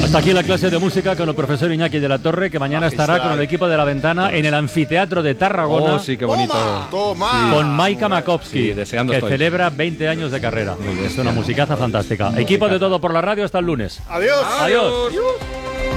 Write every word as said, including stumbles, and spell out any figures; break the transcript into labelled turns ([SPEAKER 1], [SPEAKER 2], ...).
[SPEAKER 1] Hasta aquí la clase de música con el profesor Iñaki de la Torre, que mañana estará con el equipo de La Ventana en el anfiteatro de Tarragona.
[SPEAKER 2] Oh, sí, qué bonito.
[SPEAKER 3] Toma.
[SPEAKER 2] Sí.
[SPEAKER 1] Con Maika Makovsky,
[SPEAKER 2] Sí, deseando
[SPEAKER 1] que
[SPEAKER 2] estoy.
[SPEAKER 1] celebra veinte años de carrera. Es una musicaza fantástica. Equipo de Todo por la Radio, hasta el lunes.
[SPEAKER 3] Adiós.
[SPEAKER 1] Adiós.